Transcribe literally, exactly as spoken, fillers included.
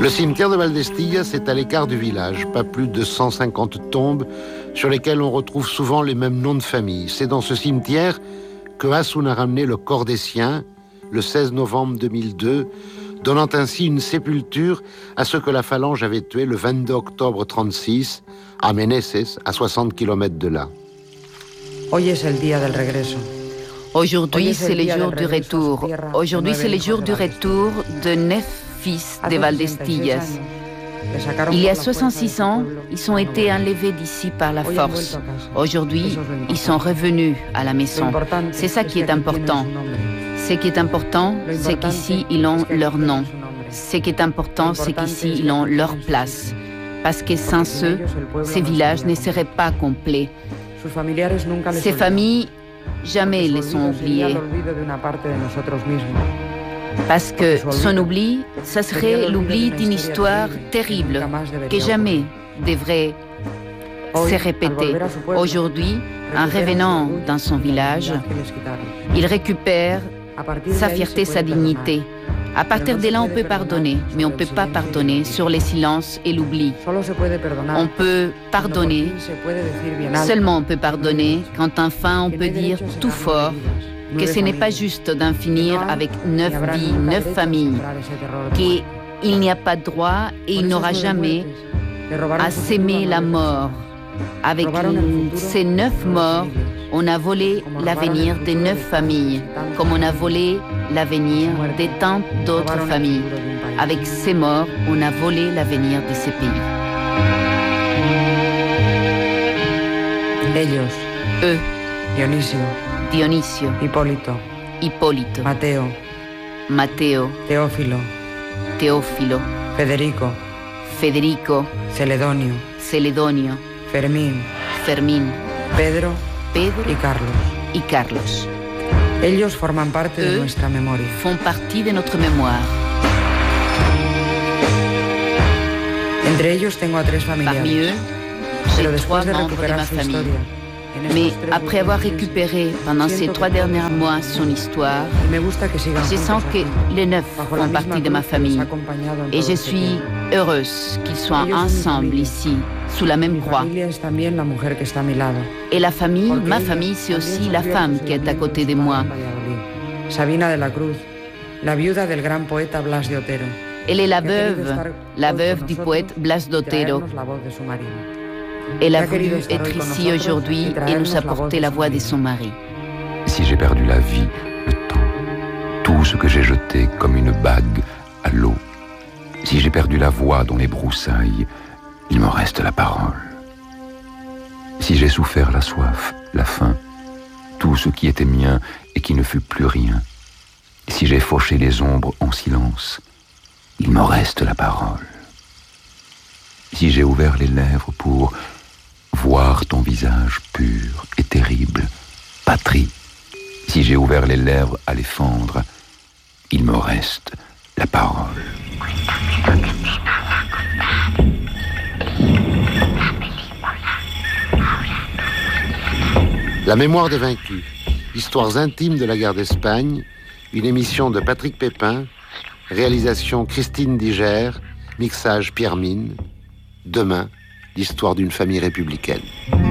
Le cimetière de Valdestillas est à l'écart du village, pas plus de cent cinquante tombes sur lesquelles on retrouve souvent les mêmes noms de famille. C'est dans ce cimetière que Hassoun a ramené le corps des siens le seize novembre deux mille deux, donnant ainsi une sépulture à ceux que la phalange avait tués le vingt-deux octobre trente-six à Meneses, à soixante kilomètres de là. Aujourd'hui, c'est le jour du retour. Aujourd'hui, c'est le jour du retour de neuf fils de Valdestillas. Il y a soixante-six ans, ils ont été enlevés d'ici par la force. Aujourd'hui, ils sont revenus à la maison. C'est ça qui est important. Ce qui est important, c'est qu'ici, ils ont leur nom. Ce qui est important, c'est qu'ici, ils ont leur place. Parce que sans eux, ces villages ne seraient pas complets. Ces familles, jamais les ont oubliées. Parce que son oubli, ça serait l'oubli d'une histoire terrible que jamais devrait se répéter. Aujourd'hui, en revenant dans son village, il récupère sa fierté, sa dignité. À partir de là, on peut pardonner, mais on ne peut pas pardonner sur les silences et l'oubli. On peut pardonner, seulement on peut pardonner quand enfin on peut dire tout fort que ce n'est pas juste d'en finir avec neuf vies, neuf familles, qu'il n'y a pas droit et il n'aura jamais à s'aimer la mort. Avec ces neuf morts, on a volé l'avenir des neuf familles, comme on a volé l'avenir de tant d'autres familles. Avec ces morts, on a volé l'avenir de ces pays. Ellos. Eux. Dionisio. Dionisio. Hipólito. Hipólito. Mateo. Mateo. Teófilo. Teófilo. Federico. Federico. Celedonio. Celedonio. Fermín. Fermín. Pedro. Pedro. Y Carlos. Y Carlos. Ellos forman parte Eux de nuestra memoria. Font partie de notre mémoire. Entre ellos tengo a tres familiares. Parmi eux, Pero j'ai trois después de membres de recuperar ma su famille. historia, en Mais estos tres après últimos avoir meses, récupéré pendant ces siento trois que derniers todos mois son histoire, y me gusta que sigan je juntos sens que aquí, les neuf bajo la font misma partie de ma cruz que les famille. ha acompañado en Et todo je este suis tiempo. heureuse qu'ils soient Ellos son mi ensemble familia. ici, sous la même Mi croix. familia es también la mujer que está a mi lado. Et la famille, Porque ma ella famille, c'est también aussi la sufrió femme el qui est à fusilamiento côté de de su moi. madre en Valladolid. Sabina de la Cruz, la viuda del gran poeta Blas de Otero. Elle est la que ha querido veuve, estar la hoy veuve con du nosotros poète Blas y d'Otero. traernos la voz de su marido. Elle a Que ha querido voulu estar être hoy con ici nosotros aujourd'hui y et traernos nous la voz apporter de la su voix de marido. son mari. Si j'ai perdu la vie, le temps, tout ce que j'ai jeté comme une bague à l'eau, si j'ai perdu la voix dans les broussailles, il me reste la parole. Si j'ai souffert la soif, la faim, tout ce qui était mien et qui ne fut plus rien, si j'ai fauché les ombres en silence, il me reste la parole. Si j'ai ouvert les lèvres pour voir ton visage pur et terrible, patrie, si j'ai ouvert les lèvres à les fendre, il me reste la parole. La mémoire des vaincus, histoires intimes de la guerre d'Espagne, une émission de Patrick Pépin, réalisation Christine Diger, mixage Pierre Mine. Demain, l'histoire d'une famille républicaine.